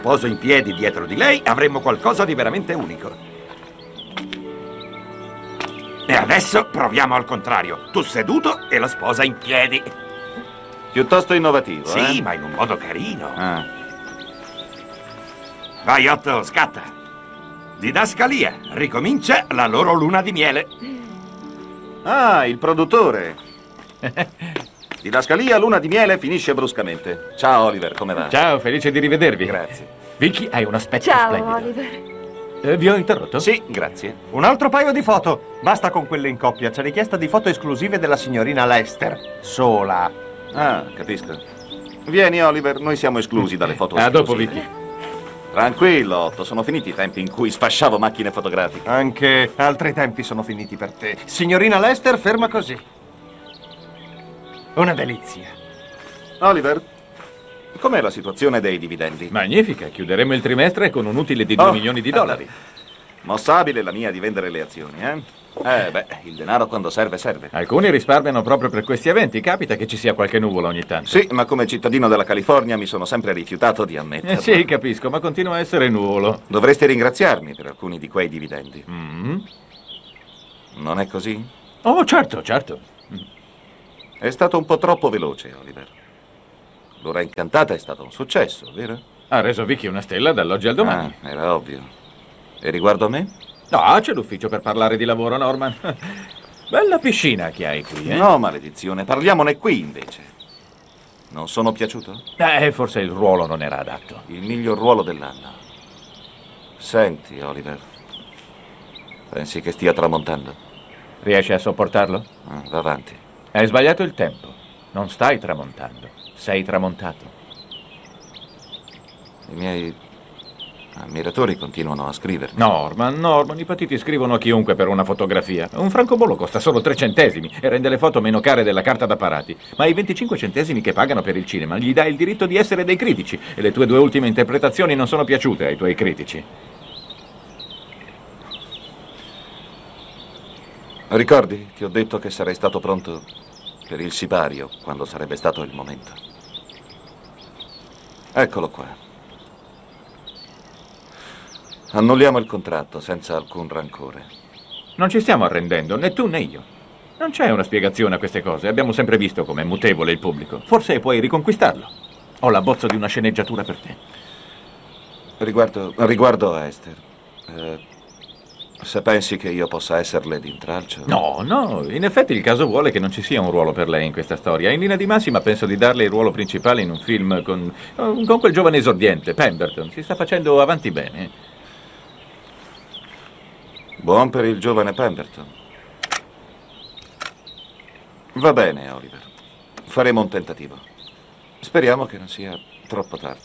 sposo in piedi dietro di lei, avremmo qualcosa di veramente unico. E adesso proviamo al contrario. Tu seduto e la sposa in piedi. Piuttosto innovativo, Sì, ma in un modo carino. Ah. Vai, Otto, scatta. Didascalia, ricomincia la loro luna di miele. Ah, il produttore. Didascalia, luna di miele, finisce bruscamente. Ciao, Oliver, come va? Ciao, felice di rivedervi. Grazie. Vicky, hai un aspetto Ciao, splendido. Oliver. Vi ho interrotto? Sì, grazie. Un altro paio di foto. Basta con quelle in coppia. C'è richiesta di foto esclusive della signorina Lester. Sola. Ah, capisco. Vieni, Oliver, noi siamo esclusi dalle foto A dopo, esclusive. Vicky. Tranquillo, Otto, sono finiti i tempi in cui sfasciavo macchine fotografiche. Anche altri tempi sono finiti per te. Signorina Lester, ferma così. Una delizia. Oliver, com'è la situazione dei dividendi? Magnifica, chiuderemo il trimestre con un utile di 2 milioni di dollari. Mossa abile la mia di vendere le azioni, eh? Il denaro quando serve, serve. Alcuni risparmiano proprio per questi eventi. Capita che ci sia qualche nuvola ogni tanto. Sì, ma come cittadino della California mi sono sempre rifiutato di ammetterlo. Sì, capisco, ma continua a essere nuvolo. Dovreste ringraziarmi per alcuni di quei dividendi. Mm. Non è così? Oh, certo, certo. È stato un po' troppo veloce, Oliver. L'ora incantata è stato un successo, vero? Ha reso Vicky una stella dall'oggi al domani. Ah, era ovvio. E riguardo a me? No, c'è l'ufficio per parlare di lavoro, Norman. Bella piscina che hai qui, eh? No, maledizione, parliamone qui invece. Non sono piaciuto? Forse il ruolo non era adatto. Il miglior ruolo dell'anno. Senti, Oliver. Pensi che stia tramontando? Riesci a sopportarlo? Va avanti. Hai sbagliato il tempo. Non stai tramontando. Sei tramontato. I miei ammiratori continuano a scrivermi. Norman, i patiti scrivono a chiunque per una fotografia. Un francobollo costa solo 3 centesimi e rende le foto meno care della carta da parati. Ma i 25 centesimi che pagano per il cinema gli dai il diritto di essere dei critici. E le tue 2 ultime interpretazioni non sono piaciute ai tuoi critici. Ricordi? Ti ho detto che sarei stato pronto per il sipario quando sarebbe stato il momento. Eccolo qua. Annulliamo il contratto senza alcun rancore. Non ci stiamo arrendendo, né tu né io. Non c'è una spiegazione a queste cose. Abbiamo sempre visto com'è mutevole il pubblico. Forse puoi riconquistarlo. Ho l'abbozzo di una sceneggiatura per te. Riguardo a Esther, se pensi che io possa esserle d'intralcio... No, in effetti il caso vuole che non ci sia un ruolo per lei in questa storia. In linea di massima penso di darle il ruolo principale in un film con quel giovane esordiente, Pemberton. Si sta facendo avanti bene. Buon per il giovane Pemberton. Va bene, Oliver. Faremo un tentativo. Speriamo che non sia troppo tardi.